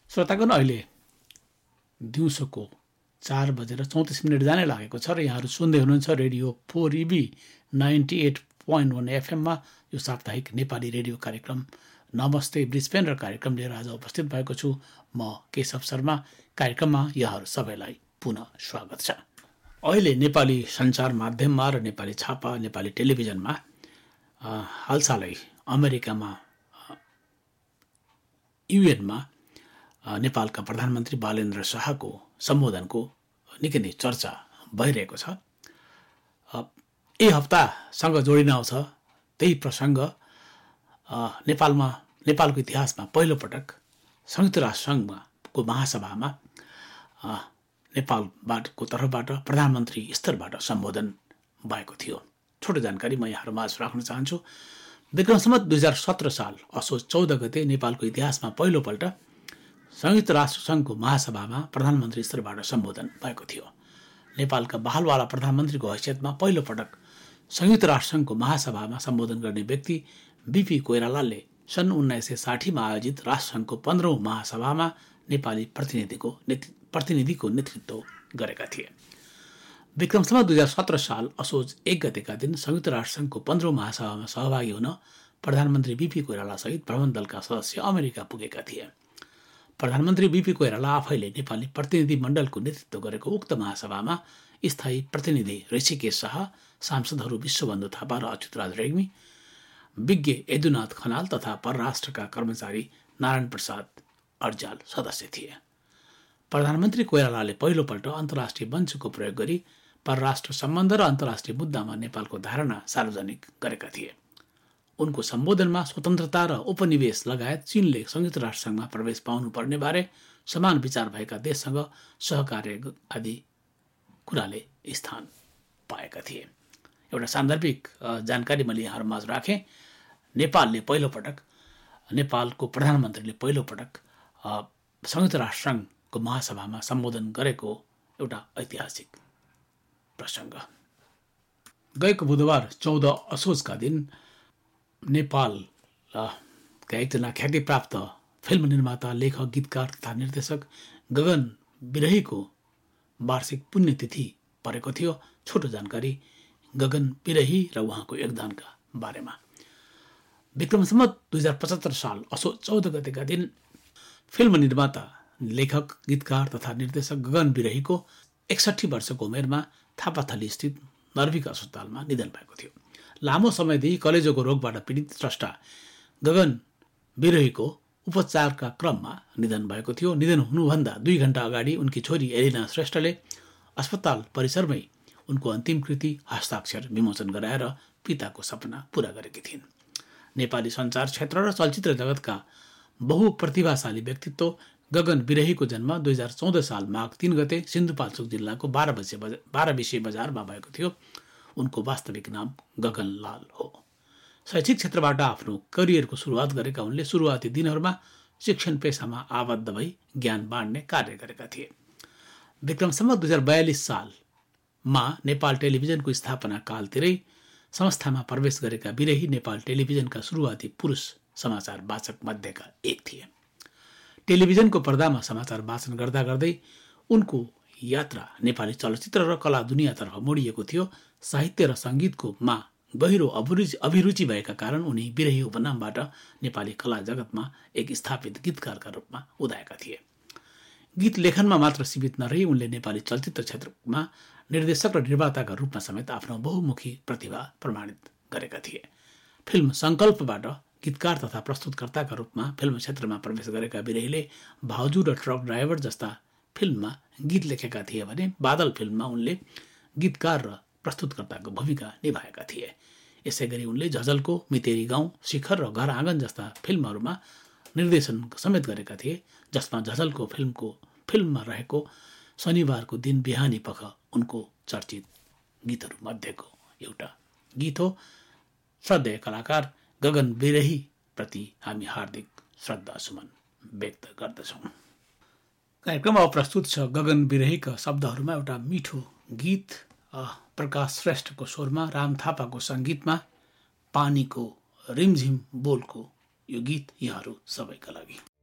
श्रोतागण, अहिले दिउँसोको 4:34 जानै लागेको छ र यहाँहरू सुन्दै हुनुहुन्छ रेडियो 4EB 98.1 एफएममा यो साप्ताहिक नेपाली रेडियो कार्यक्रम नमस्ते ब्रिस्बेन र कार्यक्रम लिएर आज उपस्थित भएको छु म केशव शर्मा। कार्यक्रममा यहाँहरू सबैलाई पुनः स्वागत छ। अहिले नेपाली सञ्चार माध्यममा र नेपाली छापा, नेपाली टेलिभिजनमा हालसालै अमेरिकामा युएनमा नेपालका प्रधानमन्त्री बालेन्द्र शाहको सम्बोधनको निकै नै चर्चा भइरहेको छ। यही हप्तासँग जोडिन आउँछ त्यही प्रसङ्ग। नेपालको इतिहासमा पहिलोपटक संयुक्त राष्ट्र सङ्घको महासभामा नेपालको तर्फबाट प्रधानमन्त्री स्तरबाट सम्बोधन भएको थियो। छोटो जानकारी म यहाँहरूमाझ राख्न चाहन्छु। विक्रम सम्वत 2017 साल असोज 14 गते नेपालको इतिहासमा पहिलोपल्ट संयुक्त राष्ट्र सङ्घको महासभामा प्रधानमन्त्री स्तरबाट सम्बोधन भएको थियो। नेपालका बहालवाला प्रधानमन्त्रीको हैसियतमा पहिलोपटक संयुक्त राष्ट्र सङ्घको महासभामा सम्बोधन गर्ने व्यक्ति बीपी कोइरालाले सन् 1960मा आयोजित राष्ट्रसङ्घको 15औं महासभामा नेपाली प्रतिनिधिको नेतृत्व गरेका थिए। विक्रम सम्वत 2017 साल असोज 1 गतेका दिन संयुक्त राष्ट्र सङ्घको 15औं महासभामा सहभागी हुन प्रधानमन्त्री बीपी कोइराला सहित भ्रमण दलका सदस्य अमेरिका पुगेका थिए। प्रधानमन्त्री बीपी कोइराला आफैले नेपाली प्रतिनिधि मण्डलको नेतृत्व गरेको उक्त महासभामा स्थायी प्रतिनिधि ऋषिकेश शाह, सांसदहरू विश्वबन्धु थापा र अच्युतराज रेग्मी, विज्ञ यदुनाथ खनाल तथा परराष्ट्रका कर्मचारी नारायण प्रसाद अर्जाल सदस्य थिए। प्रधानमन्त्री कोइरालाले पहिलोपल्ट अन्तर्राष्ट्रिय मञ्चको प्रयोग गरी परराष्ट्र सम्बन्ध र अन्तर्राष्ट्रिय मुद्दामा नेपालको धारणा सार्वजनिक गरेका थिए। उनको सम्बोधनमा स्वतन्त्रता र उपनिवेश लगायत चीनले संयुक्त राष्ट्रसङ्घमा प्रवेश पाउनुपर्ने बारे समान विचार भएका देशसँग सहकार्य आदि कुराले स्थान पाएका थिए। एउटा सान्दर्भिक जानकारी मैले यहाँहरूमाझ राखेँ। नेपालको प्रधानमन्त्रीले पहिलोपटक संयुक्त राष्ट्रसङ्घको महासभामा सम्बोधन गरेको एउटा ऐतिहासिक प्रसङ्ग। गएको बुधबार 14 असोजका दिन नेपालका एकजना ख्यातिप्राप्त फिल्म निर्माता, लेखक, गीतकार तथा निर्देशक गगन बिरहीको वार्षिक पुण्यतिथि परेको थियो। छोटो जानकारी गगन बिरही र उहाँको योगदानका बारेमा। विक्रम सम्वत 2075 साल असोज 14 गतेका दिन फिल्म निर्माता, लेखक, गीतकार तथा निर्देशक गगन बिरहीको 61 वर्षको उमेरमा थापाथली स्थित नर्भिक अस्पतालमा निधन भएको थियो। लामो समयदेखि कलेजोको रोगबाट पीडित स्रष्टा गगन बिरहीको उपचारका क्रममा निधन भएको थियो। निधन हुनुभन्दा 2 घण्टा अगाडि उनकी छोरी एलिना श्रेष्ठले अस्पताल परिसरमै उनको अन्तिम कृति हस्ताक्षर विमोचन गराएर पिताको सपना पूरा गरेकी थिइन्। नेपाली सञ्चार क्षेत्र र चलचित्र जगतका बहुप्रतिभाशाली व्यक्तित्व गगन बिरहीको जन्म 2014 साल माघ 3 गते सिन्धुपाल्चोक जिल्लाको 12 विषय बजारमा भएको थियो। उनको वास्तविक नाम गगनलाल हो। शैक्षिक क्षेत्रबाट आफ्नो करियरको सुरुवात गरेका उनले सुरुवाती दिनहरूमा शिक्षण पेसामा आबद्ध भई ज्ञान बाँड्ने कार्य गरेका थिए। विक्रम सम्वत 2042 सालमा नेपाल टेलिभिजनको स्थापना कालतिरै संस्थामा प्रवेश गरेका बिरही नेपाल टेलिभिजनका सुरुवाती पुरुष समाचार वाचक मध्येका एक थिए। टेलिभिजनको पर्दामा समाचार वाचन गर्दा गर्दै उनको यात्रा नेपाली चलचित्र र कला दुनियाँतर्फ मोडिएको थियो। साहित्य र सङ्गीतकोमा गहिरो अभिरुचि भएका कारण उनी बिरही उपनामबाट नेपाली कला जगतमा एक स्थापित गीतकारका रूपमा उदाएका थिए। गीत लेखनमा मात्र सीमित नरही उनले नेपाली चलचित्र क्षेत्रमा निर्देशक र निर्माताका रूपमा समेत आफ्नो बहुमुखी प्रतिभा प्रमाणित गरेका थिए। फिल्म सङ्कल्पबाट गीतकार तथा प्रस्तुतकर्ताका रूपमा फिल्म क्षेत्रमा प्रवेश गरेका बिरहीले भाउजू र ट्रक ड्राइभर जस्ता फिल्ममा गीत लेखेका थिए भने बादल फिल्ममा उनले गीतकार र प्रस्तुतकर्ताको भूमिका निभाएका थिए। यसै गरी उनले झझल्को, मितेरी गाउँ, शिखर र घर आँगन जस्ता फिल्महरूमा निर्देशन समेत गरेका थिए, जसमा झझल्को फिल्ममा रहेको शनिबारको दिन बिहानी पख उनको चर्चित गीतहरू मध्येको एउटा गीत हो। श्रद्धेय कलाकार गगन बिरही प्रति हामी हार्दिक श्रद्धा सुमन व्यक्त गर्दछौँ। कार्यक्रममा प्रस्तुत छ गगन बिरहीका शब्दहरूमा एउटा मिठो गीत, प्रकाश श्रेष्ठको स्वरमा, राम थापाको सङ्गीतमा, पानीको रिमझिम बोलको यो गीत यहाँहरू सबैका लागि।